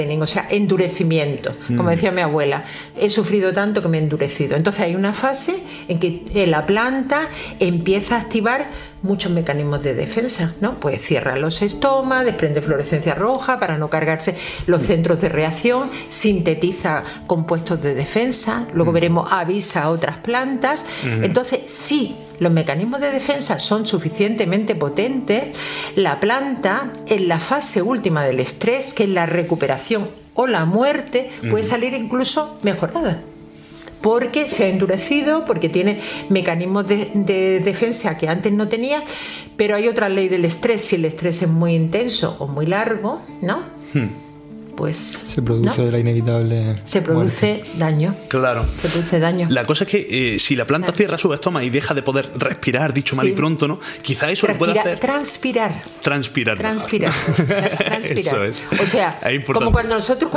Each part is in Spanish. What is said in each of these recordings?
o sea, endurecimiento, como decía mi abuela, he sufrido tanto que me he endurecido. Entonces hay una fase en que la planta empieza a activar muchos mecanismos de defensa, ¿no? Pues cierra los estomas, desprende fluorescencia roja para no cargarse los centros de reacción, sintetiza compuestos de defensa, luego veremos, avisa a otras plantas. Entonces, sí, los mecanismos de defensa son suficientemente potentes, la planta en la fase última del estrés, que es la recuperación o la muerte, puede salir incluso mejorada, porque se ha endurecido, porque tiene mecanismos de defensa que antes no tenía. Pero hay otra ley del estrés: si el estrés es muy intenso o muy largo, ¿no? Pues se produce la inevitable daño. Claro. Se produce daño. La cosa es que si la planta cierra su estómago y deja de poder respirar, dicho mal y pronto, ¿no? Quizá eso lo puede hacer. Transpirar. Eso es. O sea, como cuando nosotros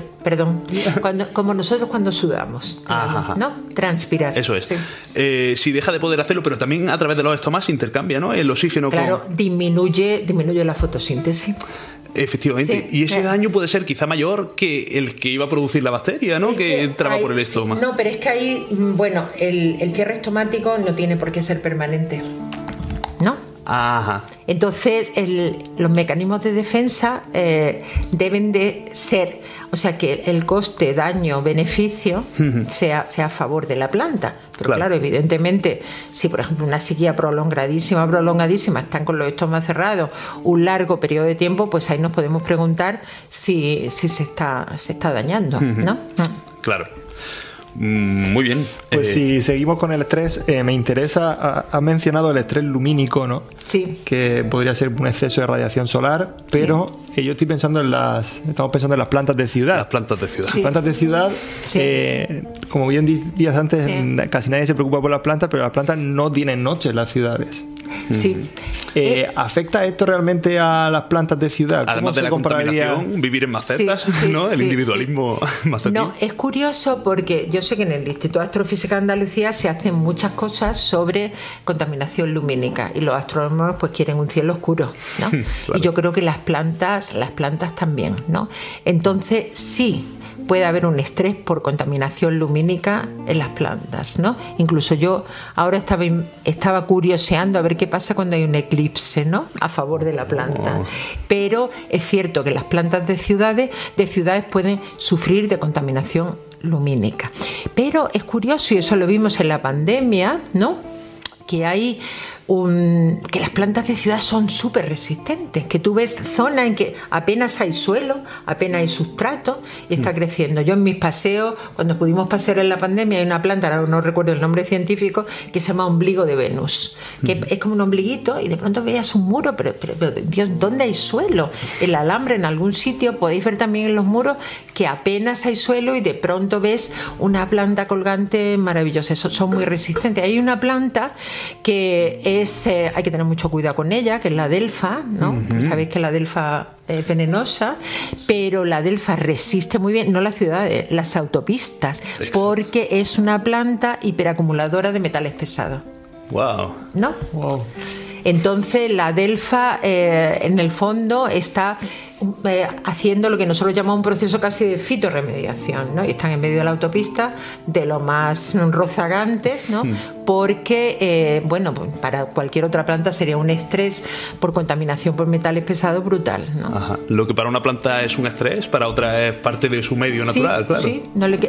cuando sudamos, ¿no? Transpirar. Eso es. Sí. Si deja de poder hacerlo, pero también a través de los estómagos se intercambia, ¿no? El oxígeno. Claro, disminuye la fotosíntesis. Efectivamente, y ese daño puede ser quizá mayor que el que iba a producir la bacteria, ¿no? Que entraba por el estómago. No, pero es que ahí, el cierre estomático no tiene por qué ser permanente, ¿no? Ajá. Entonces, los mecanismos de defensa deben de ser, o sea, que el coste daño-beneficio sea a favor de la planta. Pero claro, evidentemente, si por ejemplo una sequía prolongadísima están con los estómagos cerrados un largo periodo de tiempo, pues ahí nos podemos preguntar si se está dañando, ¿no? Claro. Muy bien. Pues si seguimos con el estrés, me interesa, has mencionado el estrés lumínico, ¿no? Sí. Que podría ser un exceso de radiación solar, pero yo estoy pensando estamos pensando en las plantas de ciudad. Las plantas de ciudad. Las plantas de ciudad, como bien decías antes, casi nadie se preocupa por las plantas, pero las plantas no tienen noche en las ciudades. Sí. ¿Afecta esto realmente a las plantas de ciudad? Además de la contaminación, vivir en macetas, ¿no? El individualismo macetino. No, es curioso porque yo sé que en el Instituto de Astrofísica de Andalucía se hacen muchas cosas sobre contaminación lumínica y los astrónomos pues quieren un cielo oscuro, ¿no? Claro. Y yo creo que las plantas también, ¿no? Entonces sí, puede haber un estrés por contaminación lumínica en las plantas, ¿no? Incluso yo ahora estaba curioseando a ver qué pasa cuando hay un eclipse, ¿no? A favor de la planta. Pero es cierto que las plantas de ciudades pueden sufrir de contaminación lumínica. Pero es curioso, y eso lo vimos en la pandemia, ¿no? Que hay que las plantas de ciudad son súper resistentes, que tú ves zonas en que apenas hay suelo, apenas hay sustrato y está creciendo. Yo en mis paseos, cuando pudimos pasear en la pandemia, hay una planta, ahora no recuerdo el nombre científico, que se llama ombligo de Venus, que es como un ombliguito y de pronto veías un muro, pero Dios, ¿dónde hay suelo? El alambre en algún sitio, podéis ver también en los muros que apenas hay suelo y de pronto ves una planta colgante maravillosa. Son muy resistentes. Hay una planta que hay que tener mucho cuidado con ella, que es la delfa, ¿no? Sabéis que la delfa es venenosa, pero la delfa resiste muy bien, no las ciudades, las autopistas. Exacto. Porque es una planta hiperacumuladora de metales pesados. Wow. ¿No? Wow. Entonces la delfa en el fondo está haciendo lo que nosotros llamamos un proceso casi de fitorremediación, ¿no? Y están en medio de la autopista de lo más rozagantes, ¿no? Porque para cualquier otra planta sería un estrés por contaminación por metales pesados brutal, ¿no? Ajá. Lo que para una planta es un estrés, para otra es parte de su medio natural, claro. Sí,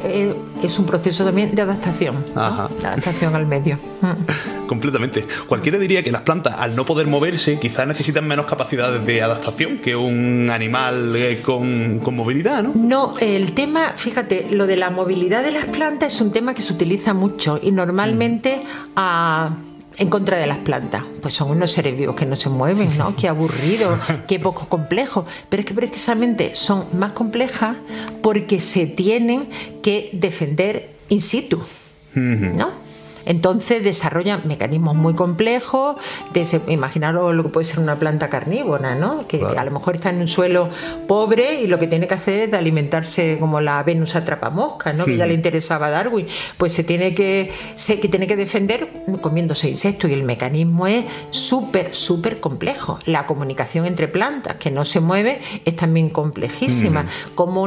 es un proceso también de adaptación, ¿no? De adaptación al medio. Completamente. Cualquiera diría que las plantas, al no poder moverse, quizás necesitan menos capacidades de adaptación que un animal con movilidad, ¿no? No, el tema, fíjate, lo de la movilidad de las plantas es un tema que se utiliza mucho y normalmente en contra de las plantas. Pues son unos seres vivos que no se mueven, ¿no? Qué aburrido, qué poco complejo. Pero es que precisamente son más complejas porque se tienen que defender in situ, ¿no? Entonces desarrollan mecanismos muy complejos. Imaginaros lo que puede ser una planta carnívora, ¿no? Que a lo mejor está en un suelo pobre y lo que tiene que hacer es de alimentarse como la Venus atrapamoscas, ¿no? Que ya le interesaba a Darwin. Pues se tiene que defender comiéndose insectos, y el mecanismo es súper complejo. La comunicación entre plantas que no se mueve es también complejísima. Como